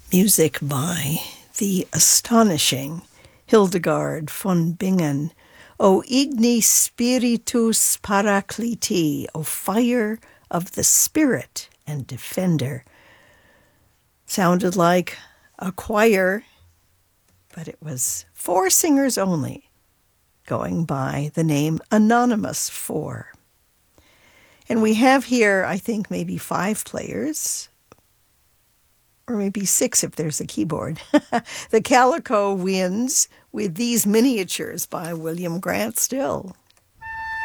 Music by the astonishing Hildegard von Bingen. O Igni Spiritus Paracliti, O fire of the Spirit and Defender. Sounded like a choir, but it was 4 singers only, going by the name Anonymous 4. And we have here, I think, maybe 5 players, or maybe 6 if there's a keyboard. The Calico Winds with these miniatures by William Grant Still.